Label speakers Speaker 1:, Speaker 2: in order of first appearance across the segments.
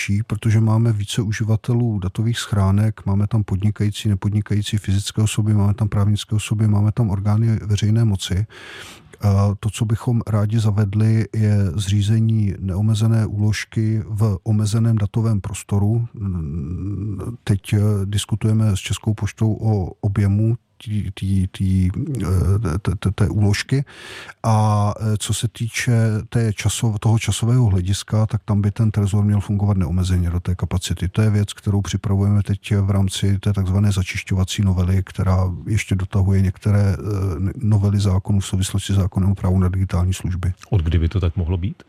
Speaker 1: větší, protože máme více uživatelů datových schránek, máme tam podnikající, nepodnikající fyzické osoby, máme tam právnické osoby, máme tam orgány veřejné moci. To, co bychom rádi zavedli, je zřízení neomezené úložky v omezeném datovém prostoru. Teď diskutujeme s Českou poštou o objemu té úložky. A co se týče toho časového hlediska, tak tam by ten trezor měl fungovat neomezeně do té kapacity. To je věc, kterou připravujeme teď v rámci té takzvané začišťovací novely, která ještě dotahuje některé novely zákonů v souvislosti s zákonem o právu na digitální služby.
Speaker 2: Od kdy by to tak mohlo být?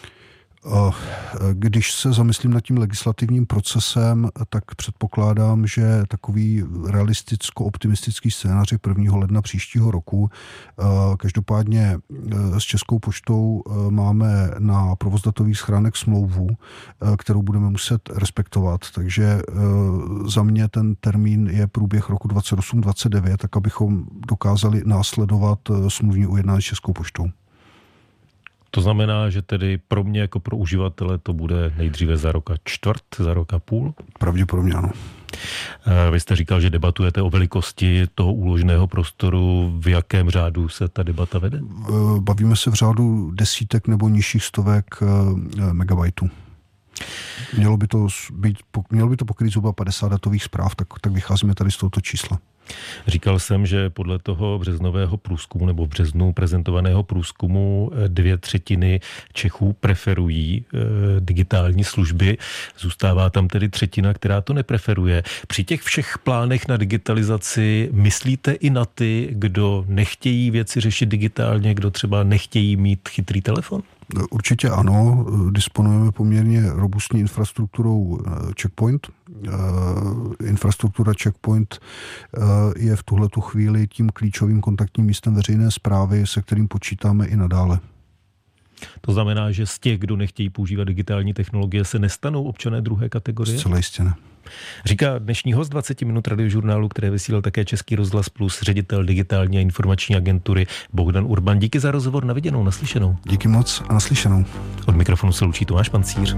Speaker 1: Když se zamyslím nad tím legislativním procesem, tak předpokládám, že takový realisticko-optimistický scénář je 1. ledna příštího roku. Každopádně s Českou poštou máme na provoz datových schránek smlouvu, kterou budeme muset respektovat. Takže za mě ten termín je průběh roku 2028-2029, tak abychom dokázali následovat smluvní ujednání s Českou poštou.
Speaker 2: To znamená, že tedy pro mě jako pro uživatele to bude nejdříve za rok a čtvrt, za rok a půl?
Speaker 1: Pravděpodobně ano.
Speaker 2: Vy jste říkal, že debatujete o velikosti toho úložného prostoru. V jakém řádu se ta debata vede?
Speaker 1: Bavíme se v řádu desítek nebo nižších stovek megabajtů. Mělo by to pokrýt zhruba 50 datových zpráv, tak vycházíme tady z tohoto čísla.
Speaker 2: Říkal jsem, že podle toho březnového průzkumu nebo v březnu prezentovaného průzkumu 2/3 Čechů preferují digitální služby. Zůstává tam tedy 1/3, která to nepreferuje. Při těch všech plánech na digitalizaci myslíte i na ty, kdo nechtějí věci řešit digitálně, kdo třeba nechtějí mít chytrý telefon?
Speaker 1: Určitě ano, disponujeme poměrně robustní infrastrukturou Checkpoint. Infrastruktura Checkpoint je v tuhletu chvíli tím klíčovým kontaktním místem veřejné správy, se kterým počítáme i nadále.
Speaker 2: To znamená, že z těch, kdo nechtějí používat digitální technologie, se nestanou občané druhé kategorie?
Speaker 1: Zcela jistě ne.
Speaker 2: Říká dnešní host 20 minut radiožurnálu, které vysílal také Český rozhlas Plus, ředitel digitální a informační agentury Bohdan Urban. Díky za rozhovor, na viděnou, naslyšenou.
Speaker 1: Díky moc a naslyšenou.
Speaker 2: Od mikrofonu se loučí Tomáš Pancíř.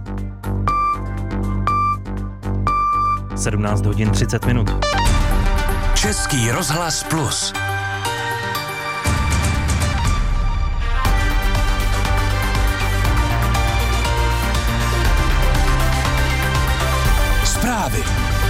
Speaker 3: 17 hodin 30 minut.
Speaker 4: Český rozhlas Plus. Zprávy.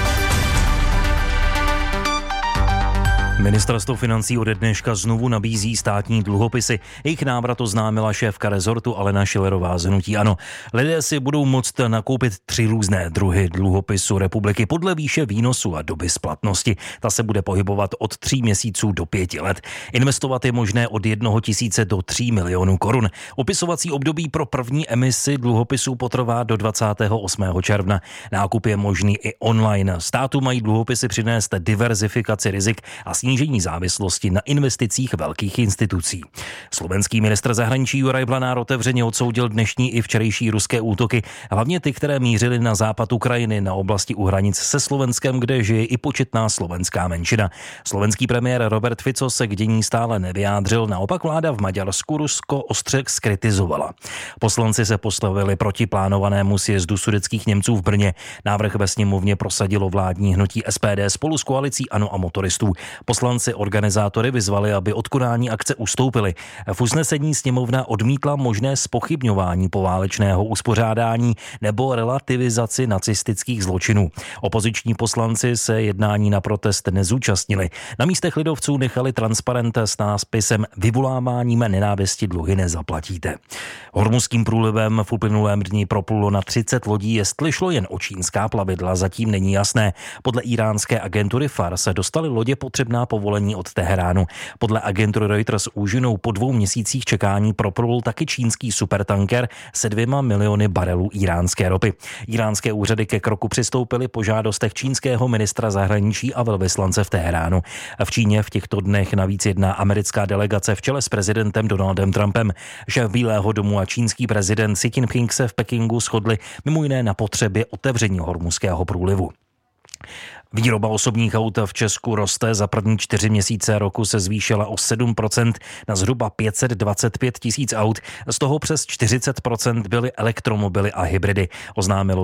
Speaker 3: Ministerstvo financí ode dneška znovu nabízí státní dluhopisy. Jejich návrat oznámila šéfka rezortu Alena Schillerová z hnutí ANO. Lidé si budou moct nakoupit 3 různé druhy dluhopisu republiky podle výše výnosu a doby splatnosti. Ta se bude pohybovat od 3 měsíců do 5 let. Investovat je možné od 1 000 do 3 milionů korun. Opisovací období pro první emisi dluhopisů potrvá do 28. června. Nákup je možný i online. Státu mají dluhopisy přinést diverzifikaci rizik a snížení závislosti na investicích velkých institucí. Slovenský ministr zahraničí Juraj Blanár otevřeně odsoudil dnešní i včerejší ruské útoky, hlavně ty, které mířily na západ Ukrajiny, na oblasti u hranic se Slovenskem, kde žije i početná slovenská menšina. Slovenský premiér Robert Fico se k dění stále nevyjádřil, naopak vláda v Maďarsku Rusko ostře zkritizovala. Poslanci se postavili proti plánovanému sjezdu sudetských Němců v Brně. Návrh ve sněmovně prosadilo vládní hnutí SPD spolu s koalicí ANO a motoristů. Poslanci organizátory vyzvali, aby od konání akce ustoupili. V usnesení sněmovna odmítla možné zpochybňování poválečného uspořádání nebo relativizaci nacistických zločinů. Opoziční poslanci se jednání na protest nezúčastnili. Na místech lidovců nechali transparent s nápisem Vyvoláváním nenávisti dluhy nezaplatíte. Hormuzským průlivem v uplynulém dni proplulo na 30 lodí, jestli šlo jen o čínská plavidla, zatím není jasné. Podle iránské agentury FAR se dostaly lodě potřebná povolení od Teheránu. Podle agentury Reuters úžinou po 2 měsících čekání proplul taky čínský supertanker se 2 miliony barelů iránské ropy. Iránské úřady ke kroku přistoupily po žádostech čínského ministra zahraničí a velvyslance v Teheránu. V Číně v těchto dnech navíc jedná americká delegace v čele s prezidentem Donaldem Trumpem. Šéf Bílého domu a čínský prezident Xi Jinping se v Pekingu shodli mimo jiné na potřebě otevření Hormuzského průlivu. Výroba osobních aut v Česku roste, za první 4 měsíce roku se zvýšila o 7% na zhruba 525 000 aut, z toho přes 40% byly elektromobily a hybridy, oznámilo